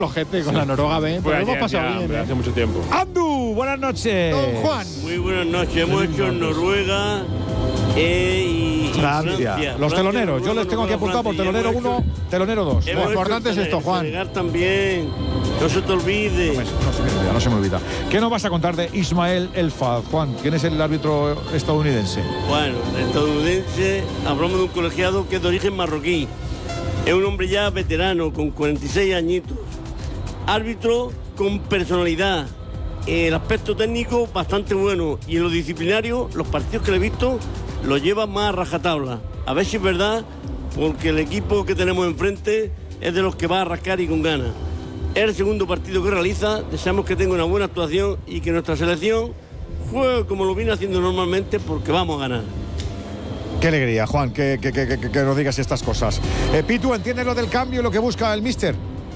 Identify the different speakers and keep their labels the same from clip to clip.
Speaker 1: Gente con la Noruega B, pero hemos pasado bien.
Speaker 2: Hace mucho tiempo.
Speaker 3: Andu, buenas noches.
Speaker 1: Don Juan.
Speaker 4: Muy buenas noches. Hemos hecho Noruega y Francia.
Speaker 3: Los teloneros. Yo les tengo aquí apuntado por telonero 1, telonero 2.
Speaker 1: Lo importante es esto, Juan.
Speaker 4: Senegal también. No se te olvide.
Speaker 3: No se me olvida. ¿Qué nos vas a contar de Ismael El Fahd, Juan? ¿Quién es el árbitro estadounidense?
Speaker 4: Bueno, estadounidense, hablamos de un colegiado que es de origen marroquí. Es un hombre ya veterano, con 46 añitos. Árbitro con personalidad. El aspecto técnico bastante bueno. Y en lo disciplinario, los partidos que le he visto los lleva más a rajatabla. A ver si es verdad, porque el equipo que tenemos enfrente es de los que va a rascar y con ganas. Es el segundo partido que realiza. Deseamos que tenga una buena actuación y que nuestra selección juegue como lo viene haciendo normalmente, porque vamos a ganar.
Speaker 3: Qué alegría, Juan, que nos digas estas cosas. Pitu, ¿entiendes lo del cambio y lo que busca el míster?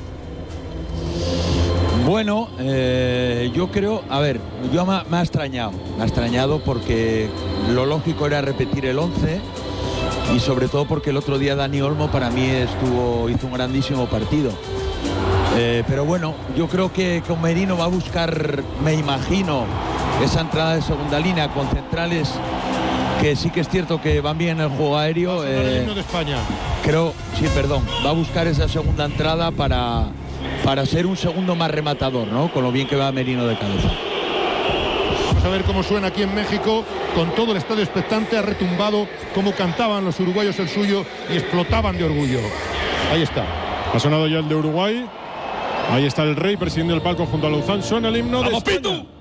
Speaker 5: Bueno, yo creo, a ver, yo me ha extrañado porque lo lógico era repetir el 11 y sobre todo porque el otro día Dani Olmo para mí hizo un grandísimo partido. Pero bueno, yo creo que con Merino va a buscar, me imagino, esa entrada de segunda línea con centrales que sí que es cierto que van bien en el juego aéreo.
Speaker 1: El himno de España.
Speaker 5: Va a buscar esa segunda entrada para ser un segundo más rematador, ¿no? Con lo bien que va Merino de cabeza.
Speaker 1: Vamos a ver cómo suena aquí en México, con todo el estadio expectante, ha retumbado, cómo cantaban los uruguayos el suyo y explotaban de orgullo. Ahí está.
Speaker 2: Ha sonado ya el de Uruguay. Ahí está el Rey presidiendo el palco junto a Luzán. Suena el himno de España.